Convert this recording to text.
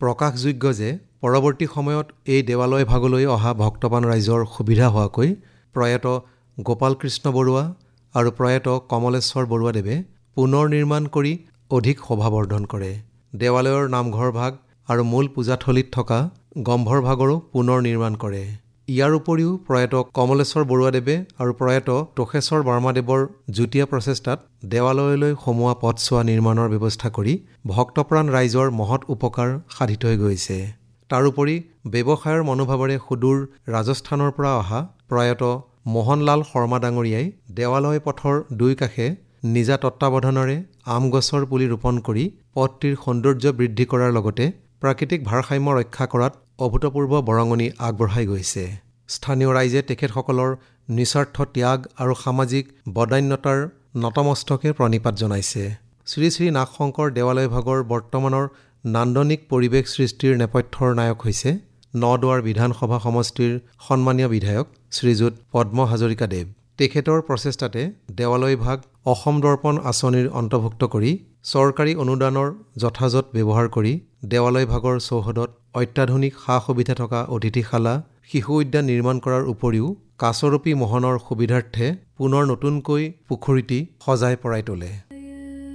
প্ৰকাশযোগ্য যে পৰৱৰ্তী সময়ত এই দেৱালয় ভাগলৈ অহা ভক্তবান ৰাইজৰ সুবিধা হোৱাকৈ প্ৰয়াত গোপাল কৃষ্ণ বৰুৱা আৰু প্ৰয়াত কমলেশ্বৰ বৰুৱাদেৱে পুনৰ নিৰ্মাণ কৰি অধিক শোভাবৰ্ধন কৰে। দেৱালয়ৰ নামঘৰ ভাগ আৰু মূল পূজাথলীত থকা গম্ভৰ ভাগৰো পুনৰ নিৰ্মাণ কৰে। ইয়াৰ উপৰিও প্ৰয়াত কমলেশ্বৰ বৰুৱাদেৱে আৰু প্ৰয়াত তোষেশ্বৰ বৰ্মাদেৱৰ যুটীয়া প্ৰচেষ্টাত দেৱালয়লৈ সোমোৱা পথছোৱা নিৰ্মাণৰ ব্যৱস্থা কৰি ভক্তপ্ৰাণ ৰাইজৰ মহৎ উপকাৰ সাধিত হৈ গৈছে। তাৰোপৰি ব্যৱসায়ৰ মনোভাৱেৰে সুদূৰ ৰাজস্থানৰ পৰা অহা প্ৰয়াত মোহনলাল শৰ্মা ডাঙৰীয়াই দেৱালয় পথৰ দুই কাষে নিজা তত্বাৱধানেৰে আম গছৰ পুলি ৰোপণ কৰি পথটিৰ সৌন্দৰ্য বৃদ্ধি কৰাৰ লগতে প্ৰাকৃতিক ভাৰসাম্য ৰক্ষা কৰাত অভূতপূৰ্ব বৰঙণি আগবঢ়াই গৈছে। স্থানীয় ৰাইজে তেখেতসকলৰ নিস্বাৰ্থ ত্যাগ আৰু সামাজিক বদান্যতাৰ নতমস্তকে প্ৰণিপাত জনাইছে। শ্ৰী শ্ৰী নাগশংকৰ দেৱালয় ভাগৰ বৰ্তমানৰ নান্দনিক পৰিৱেশ সৃষ্টিৰ নেপথ্যৰ নায়ক হৈছে নদুৱাৰ বিধানসভা সমষ্টিৰ সন্মানীয় বিধায়ক শ্ৰীযুত পদ্ম হাজৰিকাদেৱ। তেখেতৰ প্ৰচেষ্টাতে দেৱালয় ভাগ অসম দৰ্পণ আঁচনিৰ অন্তৰ্ভুক্ত কৰি চৰকাৰী অনুদানৰ যথাযথ ব্যৱহাৰ কৰি দেৱালয় ভাগৰ চৌহদত অত্যাধুনিক সা সুবিধা থকা অতিথিশালা, শিশু উদ্যান নিৰ্মাণ কৰাৰ উপৰিও কাছৰূপী মোহনৰ সুবিধাৰ্থে পুনৰ নতুনকৈ পুখুৰীটি সজাই পৰাই তোলে।